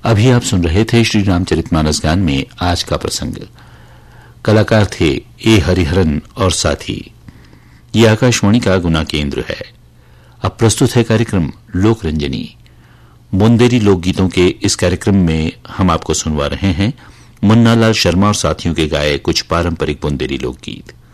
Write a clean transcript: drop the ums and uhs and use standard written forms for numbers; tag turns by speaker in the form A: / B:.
A: अभी आप सुन रहे थे श्री रामचरितमानस गान में आज का प्रसंग। कलाकार थे ए हरिहरन और साथी। ये आकाशवाणी का गुना केंद्र है। अब प्रस्तुत है कार्यक्रम लोक रंजनी। बुंदेली लोकगीतों के इस कार्यक्रम में हम आपको सुनवा रहे हैं मुन्नालाल शर्मा और साथियों के गाए कुछ पारंपरिक बुंदेली लोकगीत।